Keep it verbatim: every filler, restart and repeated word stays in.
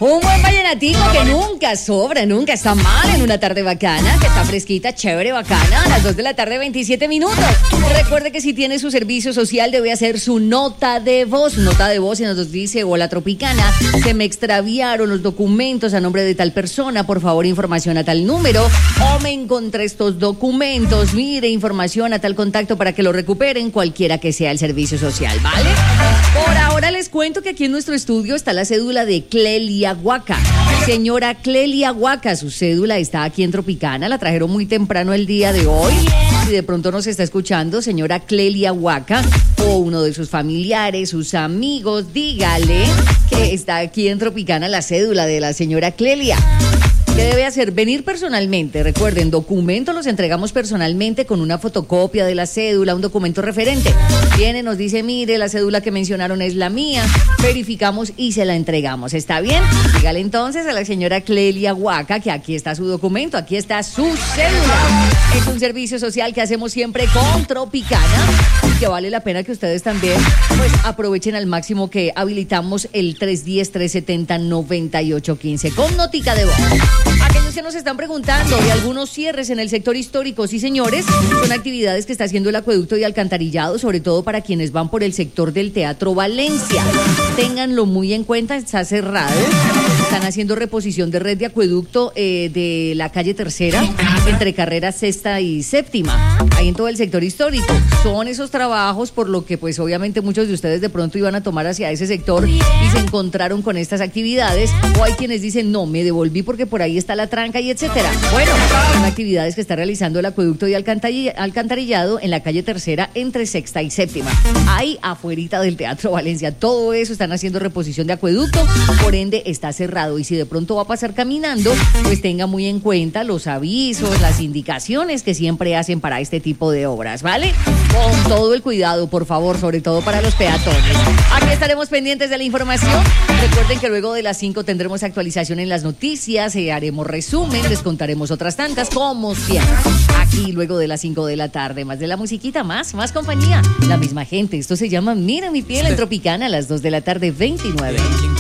Un buen vallenatico que nunca sobra, nunca está mal en una tarde bacana, que está fresquita, chévere, bacana, a las dos de la tarde, veintisiete minutos. Recuerde que si tiene su servicio social debe hacer su nota de voz, nota de voz y nos dice: hola Tropicana, se me extraviaron los documentos a nombre de tal persona, por favor información a tal número, o me encontré estos documentos, mire, información a tal contacto para que lo recuperen, cualquiera que sea el servicio social, ¿vale? Por ahora les cuento que aquí en nuestro estudio está la cédula de Clelia Huaca. Señora Clelia Huaca, su cédula está aquí en Tropicana, la trajeron muy temprano el día de hoy. Si de pronto nos está escuchando, señora Clelia Huaca, o uno de sus familiares, sus amigos, dígale que está aquí en Tropicana la cédula de la señora Clelia. ¿Qué debe hacer? Venir personalmente. Recuerden, documentos los entregamos personalmente con una fotocopia de la cédula, un documento referente. Viene, nos dice: mire, la cédula que mencionaron es la mía. Verificamos y se la entregamos. ¿Está bien? Dígale entonces a la señora Clelia Huaca que aquí está su documento, aquí está su cédula. Es un servicio social que hacemos siempre con Tropicana y que vale la pena que ustedes también pues aprovechen al máximo que habilitamos el tres uno cero, tres siete cero, nueve ocho uno cinco con notica de voz. Aquellos que nos están preguntando de algunos cierres en el sector histórico, sí señores, son actividades que está haciendo el acueducto y alcantarillado, sobre todo para quienes van por el sector del Teatro Valencia. Ténganlo muy en cuenta, está cerrado. Están haciendo reposición de red de acueducto eh, de la calle Tercera, entre carreras sexta y séptima, ahí en todo el sector histórico. Son esos trabajos por lo que pues obviamente muchos de ustedes de pronto iban a tomar hacia ese sector y se encontraron con estas actividades, o hay quienes dicen: no, me devolví porque por ahí está la tranca y etcétera. Bueno, son actividades que está realizando el acueducto y alcantarillado en la calle Tercera entre sexta y séptima, ahí afuerita del Teatro Valencia. Todo eso están haciendo reposición de acueducto, por ende está cerrado, y si de pronto va a pasar caminando, pues tenga muy en cuenta los avisos, las indicaciones que siempre hacen para este tipo de obras, ¿vale? Con todo el cuidado, por favor, sobre todo para los peatones. Aquí estaremos pendientes de la información. Recuerden que luego de las cinco tendremos actualización en las noticias, eh, haremos resumen, les contaremos otras tantas, como siempre. Aquí luego de las cinco de la tarde, más de la musiquita, más, más compañía, la misma gente. Esto se llama Mira mi piel en Tropicana a las dos de la tarde, veintinueve.